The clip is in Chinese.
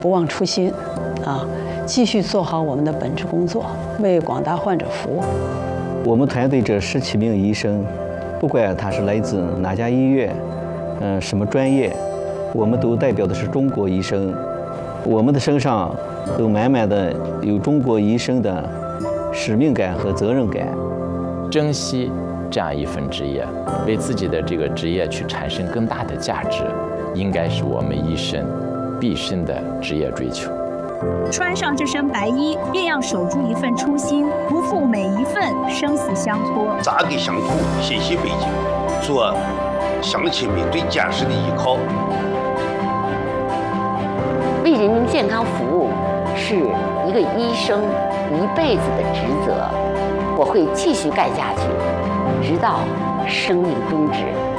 不忘初心，继续做好我们的本职工作，为广大患者服务。 我们团队这17名医生，不管他是来自哪家医院，什么专业，我们都代表的是中国医生。我们的身上都满满的有中国医生的使命感和责任感。 珍惜这样一份职业，为自己的这个职业去产生更大的价值，应该是我们医生毕生的职业追求。 穿上这身白衣，便要守住一份初心，不负每一份生死相托。 扎根乡土，心系北京，做乡亲们对坚实的依靠。 为人民健康服务是一个医生一辈子的职责，我会继续干下去，直到生命终止。